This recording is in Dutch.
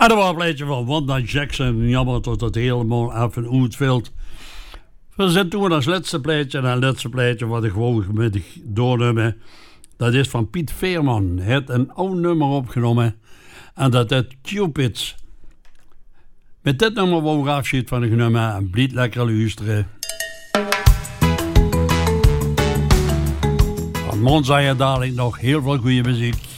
En dat was een plaatje van Wanda Jackson. Jammer dat het helemaal even uitvalt. We zijn toen als laatste plaatje. En het laatste plaatje wat ik gewoon vanmiddag doornemen. Dat is van Piet Veerman. Hij heeft een oud nummer opgenomen. En dat is Cupids. Met dit nummer wou ik afscheid van de nummer. En blijf lekker luisteren. Van Mons zei je dadelijk nog heel veel goede muziek.